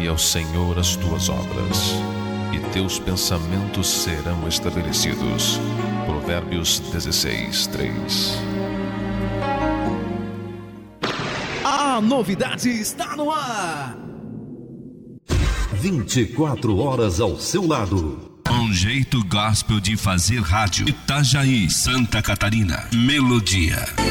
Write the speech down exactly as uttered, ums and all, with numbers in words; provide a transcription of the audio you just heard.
Confiai ao Senhor as tuas obras, e teus pensamentos serão estabelecidos. Provérbios dezesseis, três. A novidade está no ar. vinte e quatro horas ao seu lado. Um jeito gospel de fazer rádio. Itajaí, Santa Catarina. Melodia.